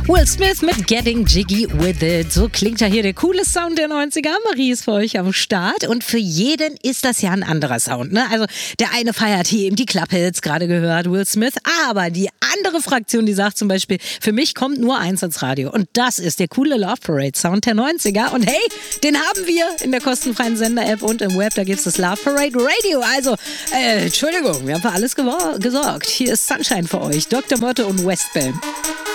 Will Smith mit Getting Jiggy With It. So klingt ja hier der coole Sound der 90er. Marie ist für euch am Start. Und für jeden ist das ja ein anderer Sound, ne? Also der eine feiert hier eben die Clubhits, gerade gehört, Will Smith. Aber die andere Fraktion, die sagt zum Beispiel, für mich kommt nur eins ins Radio. Und das ist der coole Love Parade Sound der 90er. Und hey, den haben wir in der kostenfreien Sender-App und im Web. Da gibt es das Love Parade Radio. Also, Entschuldigung, wir haben für alles gesorgt. Hier ist Sunshine für euch. Dr. Motte und Westbam.